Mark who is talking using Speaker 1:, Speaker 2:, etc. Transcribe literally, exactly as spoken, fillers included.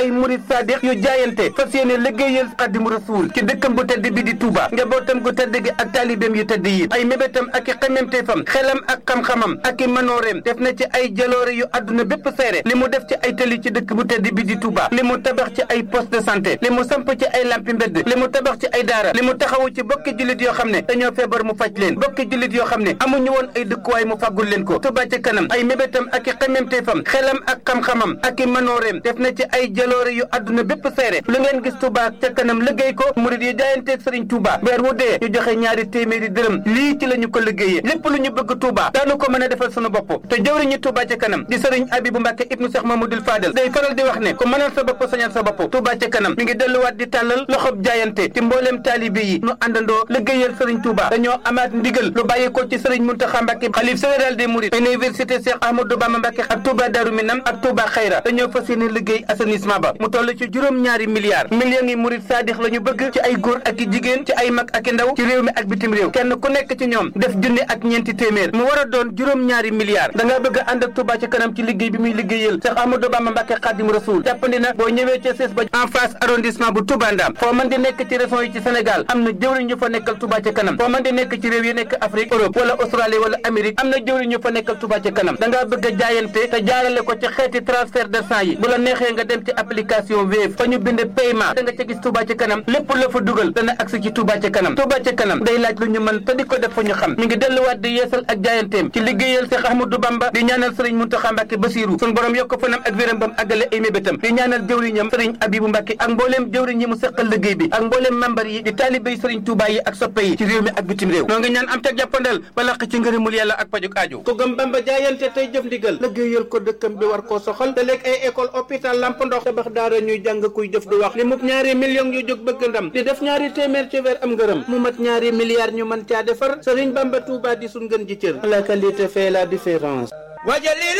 Speaker 1: ay murid sadiq yu jaayante fas yéene liggéeyal Xaadimu Rasuul ci dëkkam bu tedd bi di Touba njabootam gu tedd gi ak taalibeem yu tedd yi ay mébétam ak i xememteefam xelam ak xam-xamam ak i manooreem def na ci ay jaloore yu àdduna bépp seere li mu def ci ay tali ci dëkk bu tedd bi di Touba li mu tabax ci ay poste de santé li mu samp ci ay lampi mbedd li mu tabax ci ay daara li mu taxawu ci bokki jullit yoo xam ne dañoo feebar mu faj leen bokki jullit yoo xam ne amuñu woon ay dëkkuwaay mu fàggul leen ko Touba ca kanam ay mébétam ak i xememteefam xelam ak xam-xamam ak i manooreem def na ci ay jaloore yu àdduna bépp seere lu ngeen gis Touba ca kanam liggéey ko murid yi jaayanteeg Serigne Touba weer wu dee ñu joxe ñaari téeméeri dërëm lii ci la ñu ko liggéeyee lépp lu ñu bëgg Touba daanu ko mën a defal sunu bopp te jëwriñu Touba ca kanam di Serigne Abibou Mbacke ibnu Cheikh Mamadou Fadel day faral di wax ne ku mënal sa bopp sañal sa bopp Touba ca kanam mi ngi delluwaat di tàllal loxob jaayante ci mbooleem taalibe yi nu àndandoo liggéeyal Serigne Touba dañoo amaat ndigal lu bàyyi ko ci Serigne Mountakha Mbacke xalif général des Mourides université Cheikh Ahmadou Bamba Mbacke ak Touba Darou Minam ak Touba Khayra dañoo fas yéene liggéey assainissement ba mu toll ci juróom-ñaari milliards millions yi murid sadix la ñu bëgg ci ay góor ak i jigéen ci ay mag ak i ndaw ci réew mi ak bitim réew kenn ku nekk ci ñoom def junni ak ñeenti téeméer mu war a doon juróom-ñaari milliards da nga bëgg a ànd ak Touba ca kanam ci liggéey bi muy liggéeyal Cheikh Ahmadou Bamba Mbacke Khadimu Rasoul jàppandi na boo ñëwee ca sees ba en face arrondissement bu Touba Ndam foo mën di nekk ci région yi ci Sénégal am na jëwriñ ñu fa nekkal Touba ca kanam foo mën di nekk ci réew yi nekk Afrique Europe wala Australie wala Amérique am na jëwriñ ñu fa nekkal Touba ca kanam da ngaa bëgg a jaayante te jaarale ko ci xeeti transfert d'argent yi bu la neexee nga dem ci application Wave fa ñu bind paiement da nga ca gis Touba ca kanam lépp la fa dugal dana agsi ci Touba ca kanam Touba ca kanam day laaj lu ñu mën te di ko def fa ñu xam mi ngi delluwaat di yeesal ak jaayanteem ci liggéeyal Cheikh Ahmadou Bamba di ñaanal Serigne Mountakha Mbacke Bassirou suñu borom yokk fanam ak wéram bam àggale ay mébétam di ñaanal jëwriñam Serigne Abibou Mbacke ak mbooleem jëwriñ yi mu seqal liggéey bi ak mbooleem membar yi di taalibé Serigne Touba yi ak soppe yi ci réew mi ak bitim réew noo ngi ñaan am teg jàppandal ba laq ci ngërëmul yàlla ak pajuk aajo ku gëm Bamba jaayante tey jëf ndigal liggéeyal ko dëkkam bi war koo soxal te léeg ay école hôpital lamp ndox tabax daara ñuy jàng kuy jëf du wax li mu ñaari millions yu jóg bëgg ndam di def ñaari téeméer ci weer am ngërëm mu mat ñaari milliards ñu mën caa defar Serigne Bamba Touba di sun gën ji cër la qualité fait la différence.